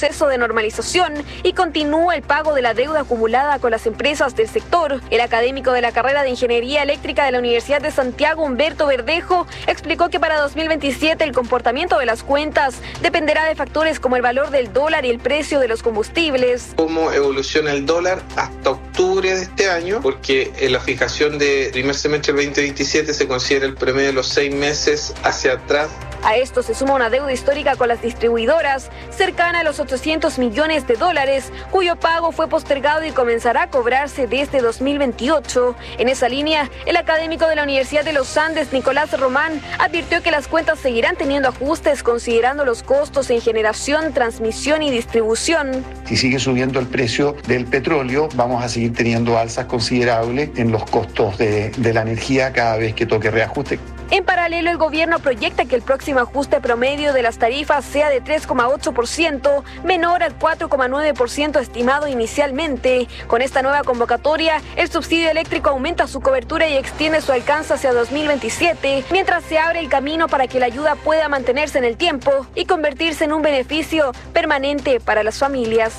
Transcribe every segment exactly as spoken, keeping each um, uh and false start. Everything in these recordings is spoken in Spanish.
proceso de normalización y continúa el pago de la deuda acumulada con las empresas del sector. El académico de la carrera de Ingeniería Eléctrica de la Universidad de Santiago, Humberto Verdejo, explicó que para dos mil veintisiete el comportamiento de las cuentas dependerá de factores como el valor del dólar y el precio de los combustibles. Cómo evoluciona el dólar hasta octubre de este año, porque en la fijación de primer semestre del veinte veintisiete se considera el promedio de los seis meses hacia atrás. A esto se suma una deuda histórica con las distribuidoras, cercana a los ochocientos millones de dólares, cuyo pago fue postergado y comenzará a cobrarse desde dos mil veintiocho. En esa línea, el académico de la Universidad de los Andes, Nicolás Román, advirtió que las cuentas seguirán teniendo ajustes considerando los costos en generación, transmisión y distribución. Si sigue subiendo el precio del petróleo, vamos a seguir teniendo alzas considerables en los costos de, de la energía cada vez que toque reajuste. En paralelo, el gobierno proyecta que el próximo ajuste promedio de las tarifas sea de tres coma ocho por ciento, menor al cuatro coma nueve por ciento estimado inicialmente. Con esta nueva convocatoria, el subsidio eléctrico aumenta su cobertura y extiende su alcance hacia dos mil veintisiete, mientras se abre el camino para que la ayuda pueda mantenerse en el tiempo y convertirse en un beneficio permanente para las familias.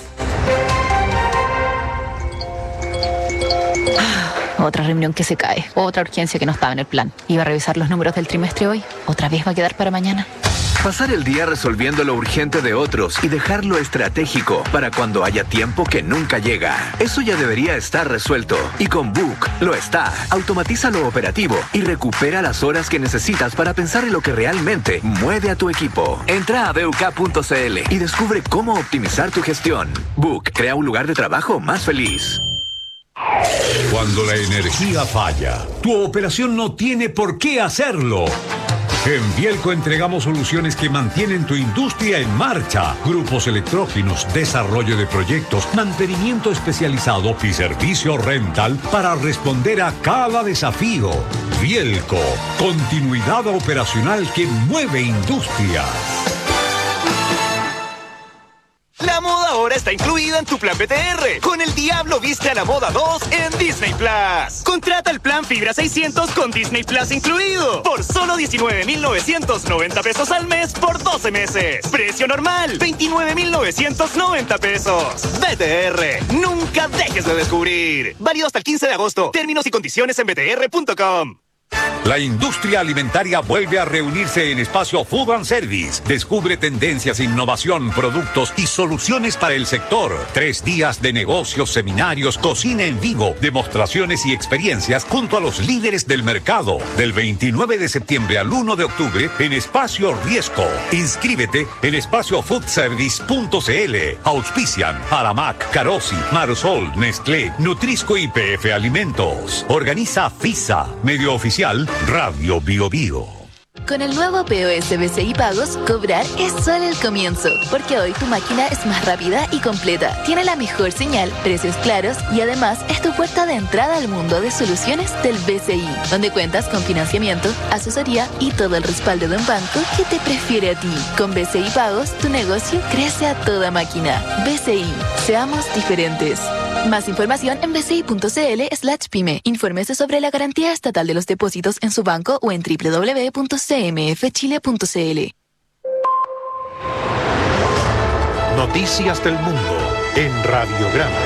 Otra reunión que se cae, otra urgencia que no estaba en el plan. Iba a revisar los números del trimestre hoy, otra vez va a quedar para mañana. Pasar el día resolviendo lo urgente de otros y dejar lo estratégico para cuando haya tiempo que nunca llega. Eso ya debería estar resuelto. Y con Book lo está. Automatiza lo operativo y recupera las horas que necesitas para pensar en lo que realmente mueve a tu equipo. Entra a b u k punto c l y descubre cómo optimizar tu gestión. Book crea un lugar de trabajo más feliz. Cuando la energía falla, tu operación no tiene por qué hacerlo. En Bielco entregamos soluciones que mantienen tu industria en marcha. Grupos electrógenos, desarrollo de proyectos, mantenimiento especializado y servicio rental para responder a cada desafío. Bielco, continuidad operacional que mueve industrias. La moda ahora está incluida en tu plan B T R. Con el Diablo viste a la moda dos en Disney Plus. Contrata el plan Fibra seiscientos con Disney Plus incluido por solo diecinueve mil novecientos noventa pesos al mes por doce meses. Precio normal, veintinueve mil novecientos noventa pesos. B T R, nunca dejes de descubrir. Válido hasta el quince de agosto. Términos y condiciones en b t r punto com. La industria alimentaria vuelve a reunirse en Espacio Food and Service. Descubre tendencias, innovación, productos y soluciones para el sector. Tres días de negocios, seminarios, cocina en vivo, demostraciones y experiencias junto a los líderes del mercado. Del veintinueve de septiembre al uno de octubre en Espacio Riesco. Inscríbete en espacio food service punto c l. Auspician Aramac, Carosi, Marsol, Nestlé, Nutrisco y P F Alimentos. Organiza FISA, medio oficial Radio Bio Bio. Con el nuevo P O S B C I Pagos, cobrar es solo el comienzo, porque hoy tu máquina es más rápida y completa, tiene la mejor señal, precios claros y además es tu puerta de entrada al mundo de soluciones del B C I, donde cuentas con financiamiento, asesoría y todo el respaldo de un banco que te prefiere a ti. Con B C I Pagos, tu negocio crece a toda máquina. B C I, seamos diferentes. Más información en b c i punto c l slash pyme. Infórmese sobre la garantía estatal de los depósitos en su banco o en w w w punto c m f chile punto c l. Noticias del mundo en Radiograma.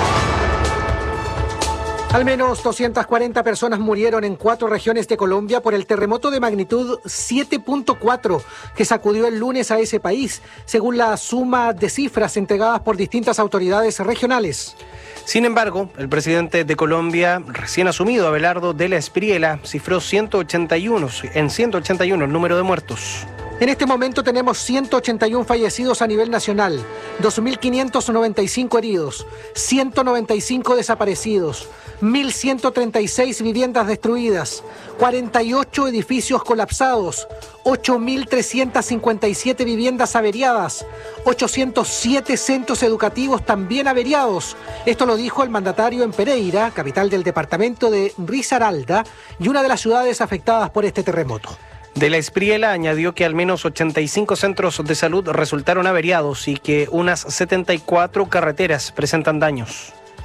Al menos doscientas cuarenta personas murieron en cuatro regiones de Colombia por el terremoto de magnitud siete punto cuatro que sacudió el lunes a ese país, según la suma de cifras entregadas por distintas autoridades regionales. Sin embargo, el presidente de Colombia, recién asumido, Abelardo de la Espriella, cifró ciento ochenta y uno, en ciento ochenta y uno el número de muertos. En este momento tenemos ciento ochenta y uno fallecidos a nivel nacional, dos mil quinientos noventa y cinco heridos, ciento noventa y cinco desaparecidos, mil ciento treinta y seis viviendas destruidas, cuarenta y ocho edificios colapsados, ocho mil trescientas cincuenta y siete viviendas averiadas, ochocientos siete centros educativos también averiados. Esto lo dijo el mandatario en Pereira, capital del departamento de Risaralda y una de las ciudades afectadas por este terremoto. De la Espriella añadió que al menos ochenta y cinco centros de salud resultaron averiados y que unas setenta y cuatro carreteras presentan daños.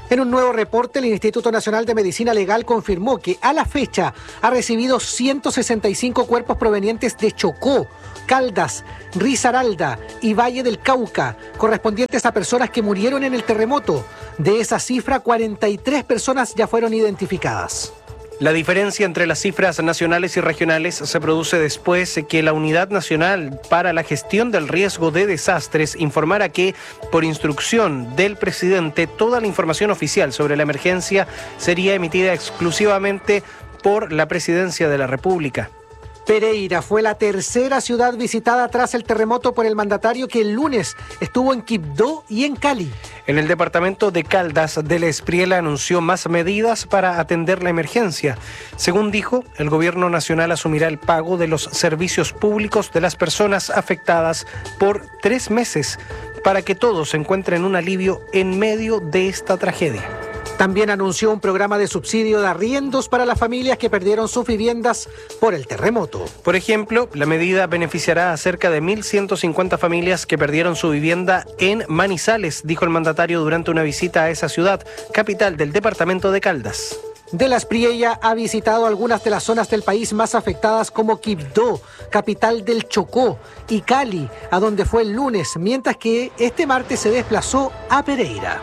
En un nuevo reporte, el Instituto Nacional de Medicina Legal confirmó que a la fecha ha recibido ciento sesenta y cinco cuerpos provenientes de Chocó, Caldas, Risaralda y Valle del Cauca, correspondientes a personas que murieron en el terremoto. De esa cifra, cuarenta y tres personas ya fueron identificadas. La diferencia entre las cifras nacionales y regionales se produce después que la Unidad Nacional para la Gestión del Riesgo de Desastres informara que, por instrucción del presidente, toda la información oficial sobre la emergencia sería emitida exclusivamente por la Presidencia de la República. Pereira fue la tercera ciudad visitada tras el terremoto por el mandatario, que el lunes estuvo en Quibdó y en Cali. En el departamento de Caldas, de la Espriella anunció más medidas para atender la emergencia. Según dijo, el gobierno nacional asumirá el pago de los servicios públicos de las personas afectadas por tres meses para que todos encuentren un alivio en medio de esta tragedia. También anunció un programa de subsidio de arriendos para las familias que perdieron sus viviendas por el terremoto. Por ejemplo, la medida beneficiará a cerca de mil ciento cincuenta familias que perdieron su vivienda en Manizales, dijo el mandatario durante una visita a esa ciudad, capital del departamento de Caldas. De la Espriella ha visitado algunas de las zonas del país más afectadas, como Quibdó, capital del Chocó, y Cali, a donde fue el lunes, mientras que este martes se desplazó a Pereira.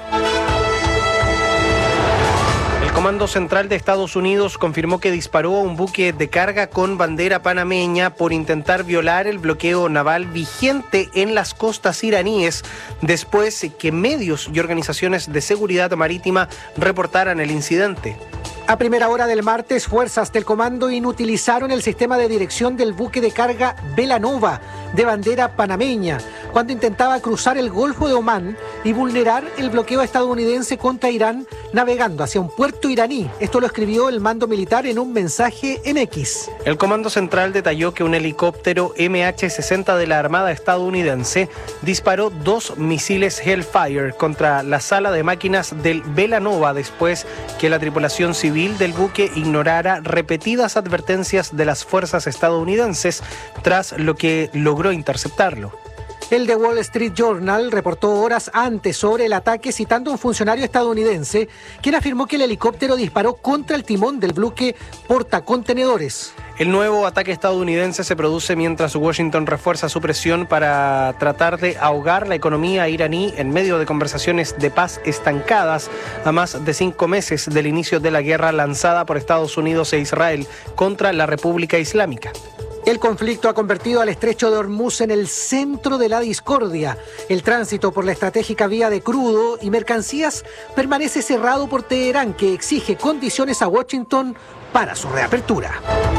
El Comando Central de Estados Unidos confirmó que disparó a un buque de carga con bandera panameña por intentar violar el bloqueo naval vigente en las costas iraníes, después que medios y organizaciones de seguridad marítima reportaran el incidente. A primera hora del martes, fuerzas del comando inutilizaron el sistema de dirección del buque de carga Belanova, de bandera panameña, cuando intentaba cruzar el Golfo de Omán y vulnerar el bloqueo estadounidense contra Irán navegando hacia un puerto iraní. Esto lo escribió el mando militar en un mensaje en X. El Comando Central detalló que un helicóptero M H sesenta de la Armada estadounidense disparó dos misiles Hellfire contra la sala de máquinas del Belanova después que la tripulación civil del buque ignorara repetidas advertencias de las fuerzas estadounidenses, tras lo que logró interceptarlo. El The Wall Street Journal reportó horas antes sobre el ataque, citando a un funcionario estadounidense, quien afirmó que el helicóptero disparó contra el timón del buque portacontenedores. El nuevo ataque estadounidense se produce mientras Washington refuerza su presión para tratar de ahogar la economía iraní en medio de conversaciones de paz estancadas a más de cinco meses del inicio de la guerra lanzada por Estados Unidos e Israel contra la República Islámica. El conflicto ha convertido al estrecho de Hormuz en el centro de la discordia. El tránsito por la estratégica vía de crudo y mercancías permanece cerrado por Teherán, que exige condiciones a Washington para su reapertura.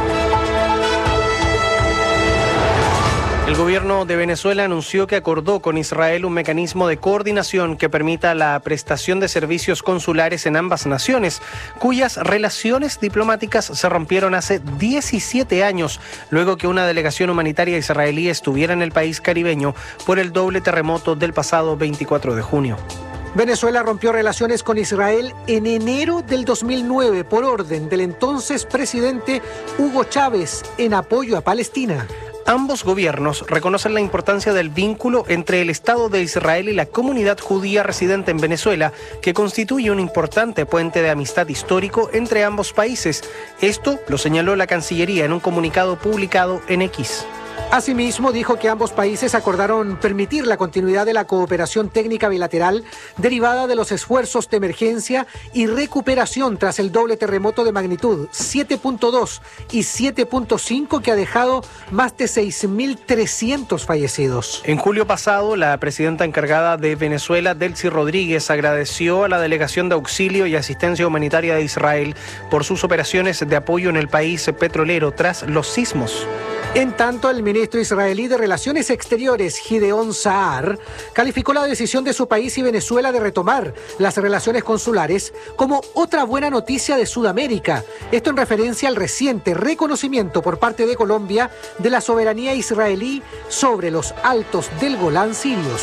El gobierno de Venezuela anunció que acordó con Israel un mecanismo de coordinación que permita la prestación de servicios consulares en ambas naciones, cuyas relaciones diplomáticas se rompieron hace diecisiete años, luego que una delegación humanitaria israelí estuviera en el país caribeño por el doble terremoto del pasado veinticuatro de junio. Venezuela rompió relaciones con Israel en enero del dos mil nueve por orden del entonces presidente Hugo Chávez en apoyo a Palestina. Ambos gobiernos reconocen la importancia del vínculo entre el Estado de Israel y la comunidad judía residente en Venezuela, que constituye un importante puente de amistad histórico entre ambos países. Esto lo señaló la Cancillería en un comunicado publicado en X. Asimismo, dijo que ambos países acordaron permitir la continuidad de la cooperación técnica bilateral derivada de los esfuerzos de emergencia y recuperación tras el doble terremoto de magnitud siete punto dos y siete punto cinco que ha dejado más de seis mil trescientos fallecidos. En julio pasado, la presidenta encargada de Venezuela, Delcy Rodríguez, agradeció a la Delegación de Auxilio y Asistencia Humanitaria de Israel por sus operaciones de apoyo en el país petrolero tras los sismos. En tanto, el ministro israelí de Relaciones Exteriores, Gideon Saar, calificó la decisión de su país y Venezuela de retomar las relaciones consulares como otra buena noticia de Sudamérica. Esto en referencia al reciente reconocimiento por parte de Colombia de la soberanía israelí sobre los altos del Golán sirios.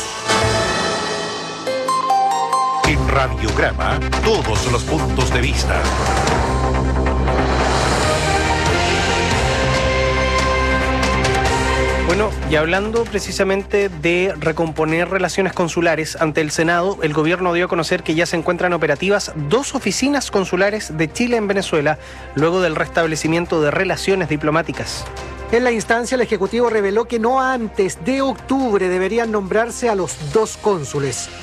En Radiograma, todos los puntos de vista. Bueno, y hablando precisamente de recomponer relaciones consulares, ante el Senado, el gobierno dio a conocer que ya se encuentran operativas dos oficinas consulares de Chile en Venezuela, luego del restablecimiento de relaciones diplomáticas. En la instancia, el Ejecutivo reveló que no antes de octubre deberían nombrarse a los dos cónsules.